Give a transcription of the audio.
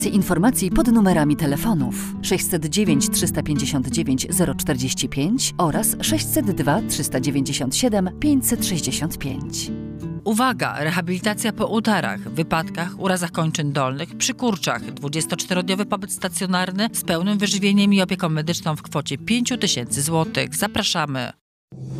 Informacji pod numerami telefonów 609 359 045 oraz 602 397 565. Uwaga! Rehabilitacja po udarach, wypadkach, urazach kończyn dolnych, przy kurczach. 24-dniowy pobyt stacjonarny z pełnym wyżywieniem i opieką medyczną w kwocie 5 000 złotych. Zapraszamy!